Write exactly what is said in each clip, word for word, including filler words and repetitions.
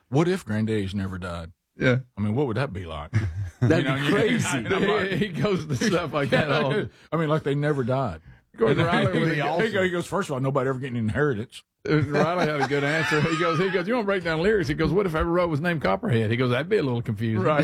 what if Granddaddy's never died? Yeah. I mean, what would that be like? That'd You know, be you- crazy. and I'm like- he goes to stuff like that all. I mean, like they never died. Of course, And then Riley, he, would he, awesome. goes, he goes, first of all, nobody ever getting inheritance. Riley had a good answer. He goes, he goes, you want to break down lyrics? He goes, what if every road was named Copperhead? He goes, that'd be a little confusing. Right.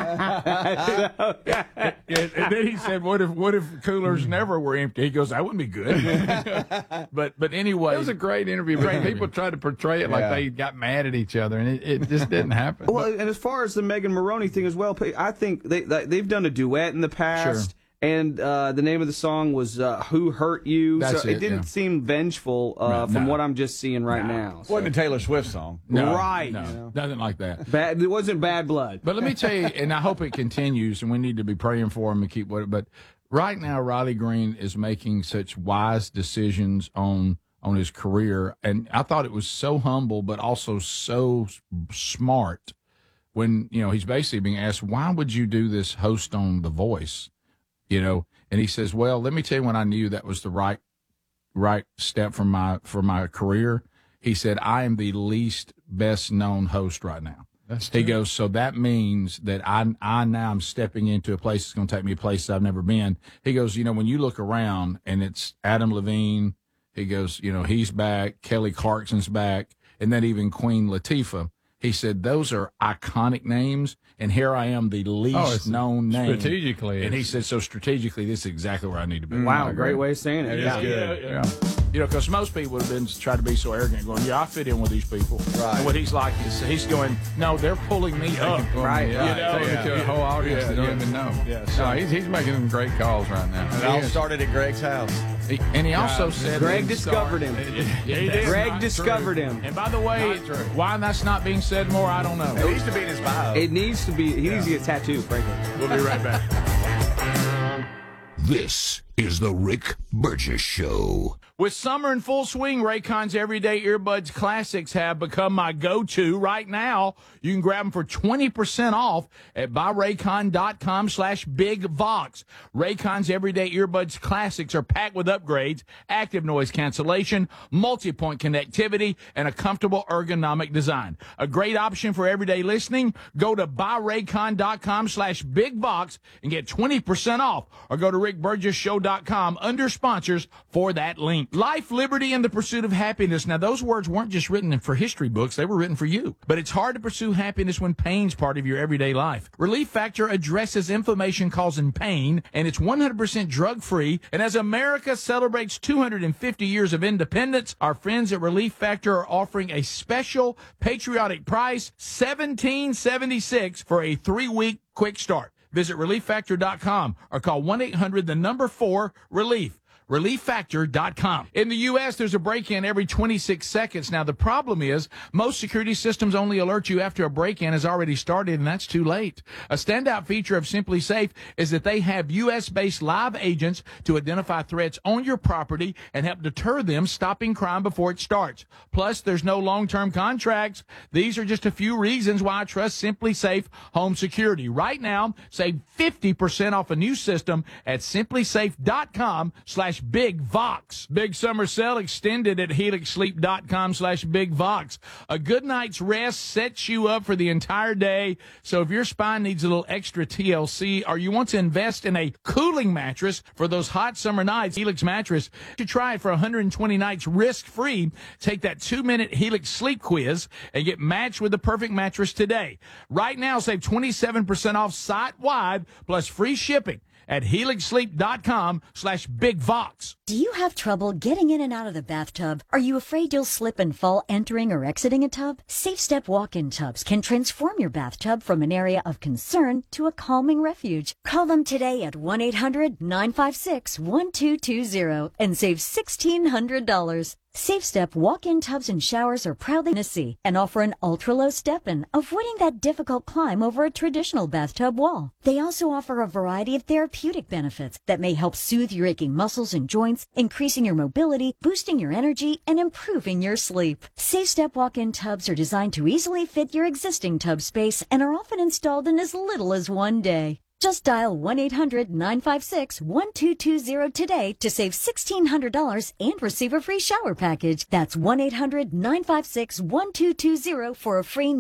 and, and then he said, what if what if coolers never were empty? He goes, that wouldn't be good. but but anyway. It was a great interview. But Great people tried to portray it like Yeah. they got mad at each other, and it, it just didn't happen. Well, and as far as the Megan Maroney thing as well, I think they, they they've done a duet in the past. Sure. And uh, the name of the song was uh, "Who Hurt You," That's so it, it, didn't yeah. seem vengeful uh, Right, from no. what I'm just seeing right now. So. Wasn't a Taylor Swift song. No, Right. No, You know. nothing like that. Bad, it wasn't bad blood. But let me tell you, and I hope it continues, and we need to be praying for him and keep what. But right now, Riley Green is making such wise decisions on on his career, and I thought it was so humble, but also so smart. When you know he's basically being asked, "Why would you do this host on The Voice?" You know, and he says, "Well, let me tell you when I knew that was the right right step for my for my career." He said, "I am the least best known host right now." That's He true. goes, so that means that I, I now am stepping into a place that's going to take me a place I've never been. He goes, you know, when you look around and it's Adam Levine, he goes, you know, he's back, Kelly Clarkson's back, and then even Queen Latifah. He said, those are iconic names, and here I am, the least Oh, it's known name. strategically, And he it's- said, so strategically, this is exactly where I need to be. Wow, great way of saying it. That is Yeah. good. Yeah, yeah. You know, because most people would have been tried to be so arrogant, going, "Yeah, I fit in with these people." Right. And what he's like is he's going, "No, they're pulling me up." Right. You Right. know, Take it to a whole audience Yeah, that don't yeah. even know. Yeah, so- No, he's, he's making some great calls right now. It all started at Greg's house. He- and he also said, Greg that- discovered him. Yeah, he did. Greg Not discovered true. him. And by the way, Not true. why that's not being said more, I don't know. It used to be in his bio. It needs to be. He needs to get a tattoo, frankly. We'll be right back. This is the Rick Burgess Show. With summer in full swing, Raycon's Everyday Earbuds Classics have become my go-to. Right now, you can grab them for twenty percent off at buyraycon.com slash bigvox. Raycon's Everyday Earbuds Classics are packed with upgrades, active noise cancellation, multi-point connectivity, and a comfortable ergonomic design. A great option for everyday listening. Go to buyraycon.com slash bigvox and get twenty percent off, or go to rick burgess show dot com under sponsors for that link. Life, liberty, and the pursuit of happiness. Now, those words weren't just written for history books. They were written for you. But it's hard to pursue happiness when pain's part of your everyday life. Relief Factor addresses inflammation causing pain, and it's one hundred percent drug-free. And as America celebrates two hundred fifty years of independence, our friends at Relief Factor are offering a special patriotic price, seventeen seventy-six, for a three-week quick start. Visit relief factor dot com or call one eight hundred the number four relief. relief factor dot com. In the U S, there's a break-in every twenty-six seconds. Now, the problem is most security systems only alert you after a break-in has already started, and that's too late. A standout feature of Simply Safe is that they have U S-based live agents to identify threats on your property and help deter them, stopping crime before it starts. Plus, there's no long-term contracts. These are just a few reasons why I trust Simply Safe Home Security. Right now, save fifty percent off a new system at simply safe dot com slash Big Vox. Big summer sale extended at helix sleep dot com slash Big Vox. A good night's rest sets you up for the entire day. So if your spine needs a little extra T L C, or you want to invest in a cooling mattress for those hot summer nights, Helix mattress, you try it for one hundred twenty nights risk-free. Take that two-minute Helix sleep quiz and get matched with the perfect mattress today. Right now, save twenty-seven percent off site-wide plus free shipping at helix sleep dot com slash Big Vox. Do you have trouble getting in and out of the bathtub? Are you afraid you'll slip and fall entering or exiting a tub? Safe Step walk-in tubs can transform your bathtub from an area of concern to a calming refuge. Call them today at one eight hundred nine five six one two two zero and save sixteen hundred dollars. Safe Step walk-in tubs and showers are proudly Tennessee and offer an ultra-low step-in, avoiding that difficult climb over a traditional bathtub wall. They also offer a variety of therapeutic benefits that may help soothe your aching muscles and joints, increasing your mobility, boosting your energy, and improving your sleep. Safe Step walk-in tubs are designed to easily fit your existing tub space and are often installed in as little as one day. Just dial one eight hundred nine five six one two two zero today to save sixteen hundred dollars and receive a free shower package. That's one eight hundred nine five six one two two zero for a free